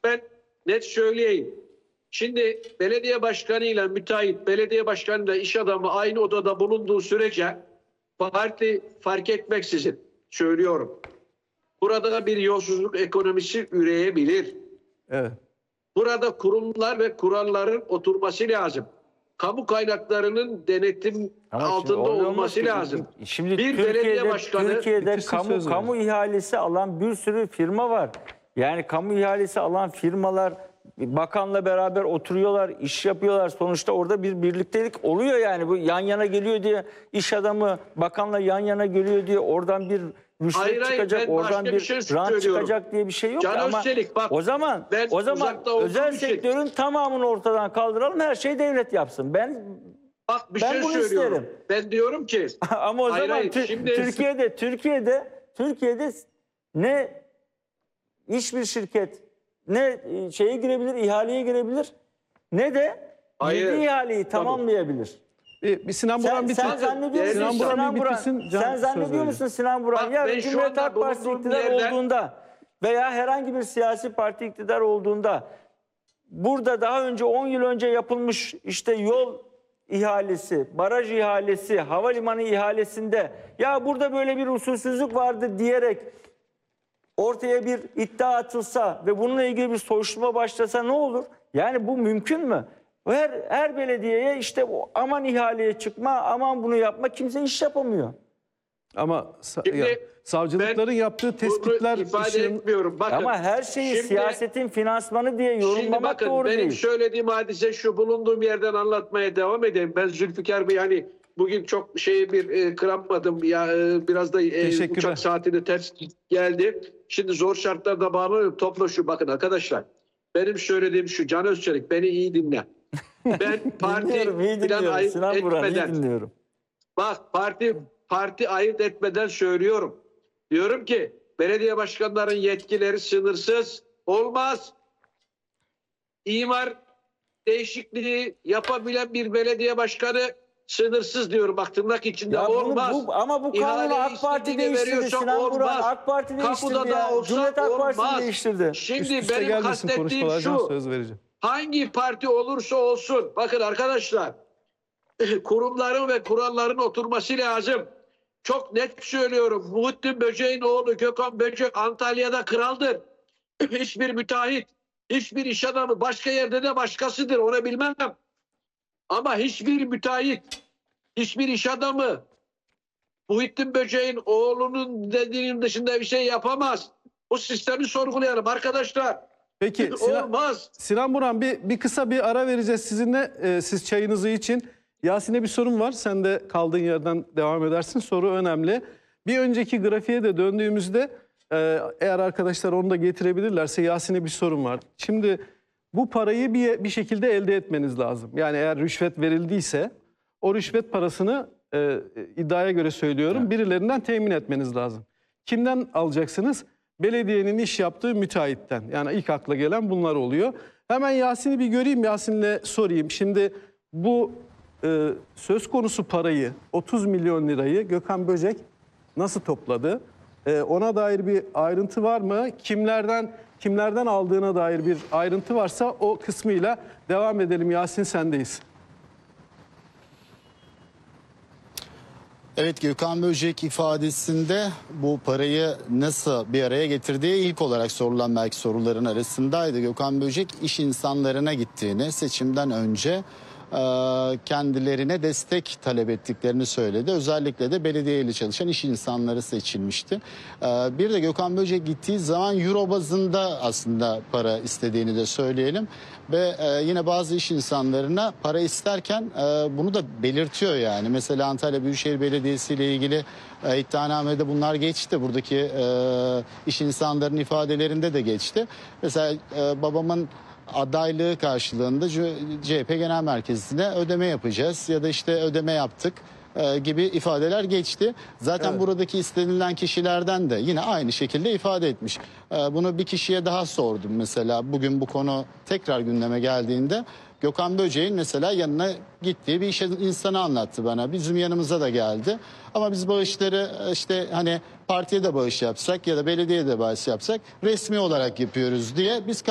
ben net söyleyeyim. Şimdi belediye başkanıyla müteahhit, belediye başkanıyla iş adamı aynı odada bulunduğu sürece parti fark etmeksizin söylüyorum. Burada bir yolsuzluk ekonomisi üreyebilir. Evet. Burada kurumlar ve kuralların oturması lazım. Kamu kaynaklarının denetim altında olması lazım. Şimdi bir belediye başkanı Türkiye'de kamu ihalesi alan bir sürü firma var. Yani kamu ihalesi alan firmalar bakanla beraber oturuyorlar, iş yapıyorlar. Sonuçta orada bir birliktelik oluyor yani. Bu yan yana geliyor diye iş adamı bakanla yan yana geliyor diye oradan bir rüşvet çıkacak, oradan bir rant çıkacak diye bir şey yok. Can ama Özçelik, bak, o zaman özel sektörün tamamını ortadan kaldıralım, her şeyi devlet yapsın. Bak bir ben şey bunu söylüyorum. isterim. Ben diyorum ki ama o zaman şimdi Türkiye'de ne hiçbir şirket ne şeye girebilir, ihaleye girebilir, ne de girdiği ihaleyi tamamlayabilir. Bir Sinan Buran bitirsin. Sen zannediyor musun Sinan Buran? Ya Cumhuriyet Halk Partisi iktidar olduğunda veya herhangi bir siyasi parti iktidar olduğunda burada daha önce 10 yıl önce yapılmış işte yol ihalesi, baraj ihalesi, havalimanı ihalesinde ya burada böyle bir usulsüzlük vardı diyerek ortaya bir iddia atılsa ve bununla ilgili bir soruşturma başlasa ne olur? Yani bu mümkün mü? Her belediyeye işte aman ihaleye çıkma, aman bunu yapma, kimse iş yapamıyor. Ama savcılıkların yaptığı tespitler ifade etmiyorum. Bakın, ama her şeyi siyasetin finansmanı diye yorumlamak doğru değil. Benim söylediğim hadise şu, bulunduğum yerden anlatmaya devam edeyim. Ben Zülfikar Bey hani bugün çok kıramadım ya, biraz da uçak saatinde ters geldi. Şimdi zor şartlarda bağlanıyorum. Topla şu, bakın arkadaşlar. Benim söylediğim şu, Can Özçelik beni iyi dinle. Ben parti falan ayırt etmeden, bak parti ayırt etmeden söylüyorum. Diyorum ki belediye başkanlarının yetkileri sınırsız olmaz. İmar değişikliği yapabilen bir belediye başkanı sınırsız diyorum. Bak, tırnak içinde olmaz. Ama bu kanunu AK Parti değiştirdi Sinan Buran. AK Parti değiştirdi ya. Cumhuriyet Halk Partisi değiştirdi. Şimdi benim kastettiğim şu. Hangi parti olursa olsun. Bakın arkadaşlar. Kurumların ve kuralların oturması lazım. Çok net söylüyorum. Muhittin Böcek'in oğlu Gökhan Böcek Antalya'da kraldır. Hiçbir müteahhit, hiçbir iş adamı başka yerde de başkasıdır. Onu bilmem. Ama hiçbir müteahhit, hiçbir iş adamı Muhittin Böcek'in oğlunun dediğinin dışında bir şey yapamaz. Bu sistemi sorgulayalım arkadaşlar. Peki olmaz. Sinan Buran, bir kısa bir ara vereceğiz sizinle. Siz çayınızı için. Yasin'e bir sorun var. Sen de kaldığın yerden devam edersin. Soru önemli. Bir önceki grafiğe de döndüğümüzde eğer arkadaşlar onu da getirebilirlerse, Yasin'e bir sorun var. Şimdi bu parayı bir şekilde elde etmeniz lazım. Yani eğer rüşvet verildiyse o rüşvet parasını iddiaya göre söylüyorum, birilerinden temin etmeniz lazım. Kimden alacaksınız? Belediyenin iş yaptığı müteahhitten. Yani ilk akla gelen bunlar oluyor. Hemen Yasin'i bir göreyim, Yasin'le sorayım. Şimdi bu söz konusu parayı, 30 milyon lirayı Gökhan Böcek nasıl topladı? Ona dair bir ayrıntı var mı? Kimlerden aldığına dair bir ayrıntı varsa o kısmıyla devam edelim. Yasin, sendeyiz. Evet, Gökhan Böcek ifadesinde bu parayı nasıl bir araya getirdiği ilk olarak sorulan belki soruların arasındaydı. Gökhan Böcek iş insanlarına gittiğini, seçimden önce kendilerine destek talep ettiklerini söyledi. Özellikle de belediye ile çalışan iş insanları seçilmişti. Bir de Gökhan Böcek gittiği zaman euro bazında aslında para istediğini de söyleyelim. Ve yine bazı iş insanlarına para isterken bunu da belirtiyor yani. Mesela Antalya Büyükşehir Belediyesi ile ilgili iddianamede bunlar geçti. Buradaki iş insanlarının ifadelerinde de geçti. Mesela babamın adaylığı karşılığında CHP Genel Merkezi'ne ödeme yapacağız ya da işte ödeme yaptık gibi ifadeler geçti. Zaten buradaki istenilen kişilerden de yine aynı şekilde ifade etmiş. Bunu bir kişiye daha sordum mesela, bugün bu konu tekrar gündeme geldiğinde. Gökhan Böcek'in mesela yanına gittiği bir iş insanı anlattı bana. Bizim yanımıza da geldi. Ama biz bağışları işte hani partiye de bağış yapsak ya da belediyeye de bağış yapsak resmi olarak yapıyoruz diye biz